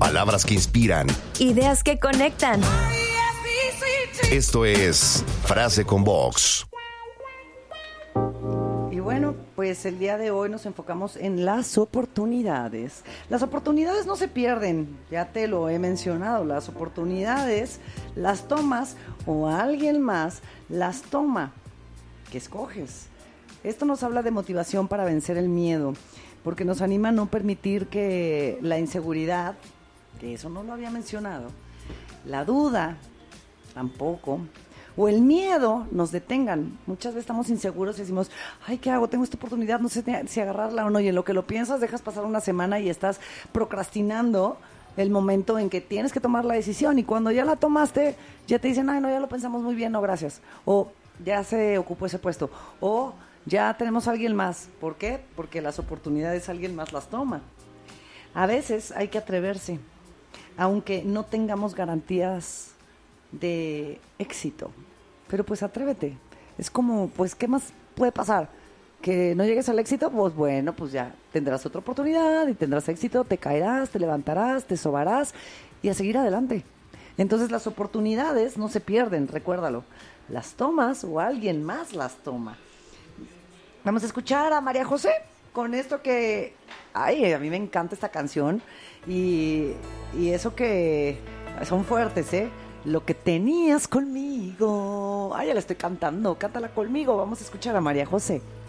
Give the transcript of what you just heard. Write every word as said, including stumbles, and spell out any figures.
Palabras que inspiran. Ideas que conectan. Esto es Frase con Vox. Y bueno, pues el día de hoy nos enfocamos en las oportunidades. Las oportunidades no se pierden, ya te lo he mencionado. Las oportunidades las tomas o alguien más las toma. ¿Qué escoges? Esto nos habla de motivación para vencer el miedo, porque nos anima a no permitir que la inseguridad, que eso no lo había mencionado, la duda, tampoco, o el miedo nos detengan. Muchas veces estamos inseguros y decimos, ay, ¿qué hago? Tengo esta oportunidad, no sé si agarrarla o no, y en lo que lo piensas dejas pasar una semana y estás procrastinando el momento en que tienes que tomar la decisión, y cuando ya la tomaste, ya te dicen, ay, no, ya lo pensamos muy bien, no, gracias, o ya se ocupó ese puesto, o ya tenemos a alguien más. ¿Por qué? Porque las oportunidades alguien más las toma. A veces hay que atreverse, aunque no tengamos garantías de éxito, pero pues atrévete. Es como, pues, ¿qué más puede pasar? Que no llegues al éxito, pues bueno, pues ya tendrás otra oportunidad y tendrás éxito, te caerás, te levantarás, te sobarás y a seguir adelante. Entonces las oportunidades no se pierden, recuérdalo. Las tomas o alguien más las toma. Vamos a escuchar a María José con esto que, ay, a mí me encanta esta canción y, y eso que son fuertes, ¿eh? Lo que tenías conmigo. Ay, ya la estoy cantando, cántala conmigo. Vamos a escuchar a María José.